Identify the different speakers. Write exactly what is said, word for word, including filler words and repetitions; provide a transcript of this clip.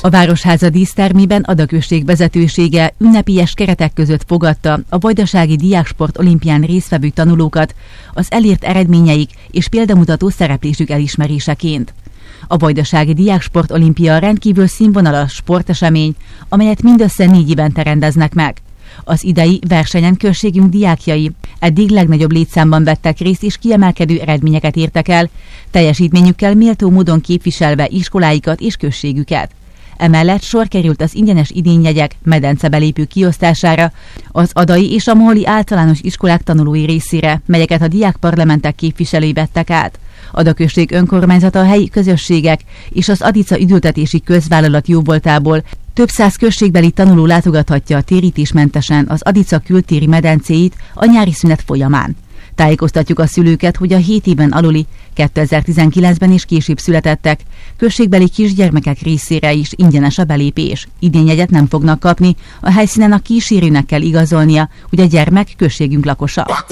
Speaker 1: A Városháza dísztermében Ada község vezetősége ünnepélyes keretek között fogadta a vajdasági diáksport olimpián résztvevő tanulókat az elért eredményeik és példamutató szereplésük elismeréseként. A vajdasági diáksport olimpia rendkívül színvonalas sportesemény, amelyet mindössze négy évente rendeznek meg. Az idei versenyen községünk diákjai eddig legnagyobb létszámban vettek részt és kiemelkedő eredményeket értek el, teljesítményükkel méltó módon képviselve iskoláikat és községüket. Emellett sor került az ingyenes idényjegyek medencebelépő kiosztására az adai és a moholi általános iskolák tanulói részére, melyeket a diákparlamentek képviselői vettek át. Ada község önkormányzata a helyi közösségek és az Adica üdültetési közvállalat jóvoltából több száz községbeli tanuló látogathatja térítésmentesen az Adica kültéri medencéit a nyári szünet folyamán. Tájékoztatjuk a szülőket, hogy a hét éven aluli, kétezer-tizenkilencben és később születettek községbeli kisgyermekek részére is ingyenes a belépés. Idényjegyet nem fognak kapni, a helyszínen a kísérőnek kell igazolnia, hogy a gyermek községünk lakosa.